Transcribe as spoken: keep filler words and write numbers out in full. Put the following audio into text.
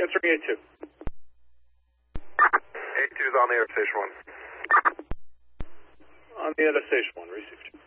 answering A two. A two's on the air, station one. On the air, station one, received.